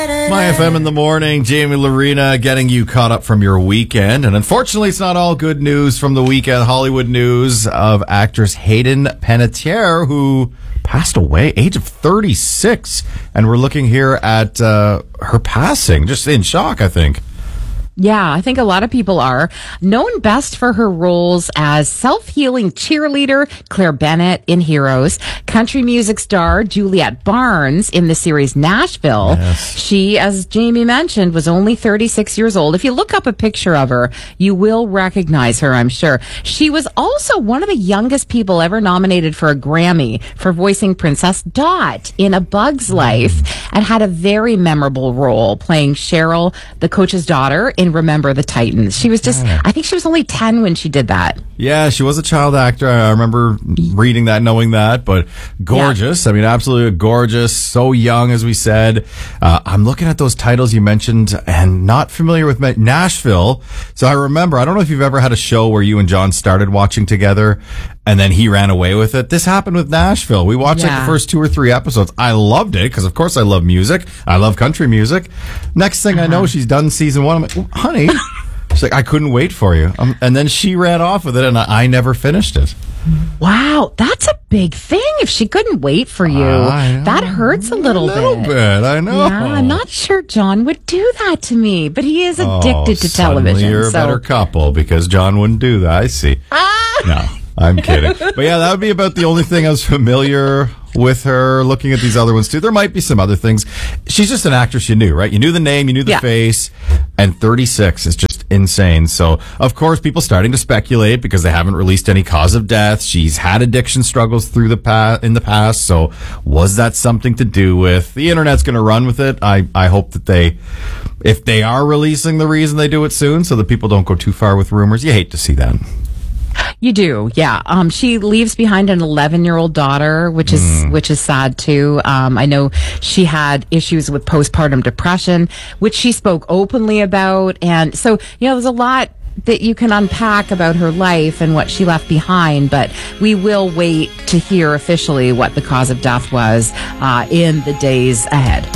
My FM in the morning, Jamie Lorena getting you caught up from your weekend. And unfortunately, it's not all good news from the weekend. Hollywood news of actress Hayden Panettiere, who passed away, age of 36. And we're looking here at her passing, just in shock, I think. Yeah, I think a lot of people are. Known best for her roles as self-healing cheerleader Claire Bennett in Heroes, country music star Juliette Barnes in the series Nashville. Yes. She, as Jamie mentioned, was only 36 years old. If you look up a picture of her, you will recognize her, I'm sure. She was also one of the youngest people ever nominated for a Grammy for voicing Princess Dot in A Bug's Life, and had a very memorable role playing Cheryl, the coach's daughter, in Remember the Titans. She was just, I think she was only 10 when she did that. Yeah, she was a child actor. I remember reading that, knowing that, but gorgeous. Yeah. I mean, absolutely gorgeous. So young, as we said. I'm looking at those titles you mentioned and not familiar with Nashville. So I remember, I don't know if you've ever had a show where you and John started watching together and then he ran away with it. This happened with Nashville. We watched like the first 2 or 3 episodes. I loved it because, of course, I love music. I love country music. Next thing I know, she's done season 1. I'm like, honey, she's like, I couldn't wait for you. And then she ran off with it, and I never finished it. Wow, that's a big thing. If she couldn't wait for you, that hurts a little bit. A little bit, I know. Yeah, I'm not sure John would do that to me, but he is addicted to television. Suddenly you're a better couple because John wouldn't do that. I see. No, I'm kidding. But yeah, that would be about the only thing I was familiar with her. Looking at these other ones too, there might be some other things. She's just an actress you knew, right? You knew the name, you knew the face, and 36 is just insane. So, of course, people starting to speculate because they haven't released any cause of death. She's had addiction struggles in the past. So, was that something to do with the internet's going to run with it? I hope that if they are releasing the reason, they do it soon, so that people don't go too far with rumors. You hate to see that. You do, yeah. She leaves behind an 11-year-old daughter, which is sad too. I know she had issues with postpartum depression, which she spoke openly about, and so there's a lot that you can unpack about her life and what she left behind, but we will wait to hear officially what the cause of death was in the days ahead.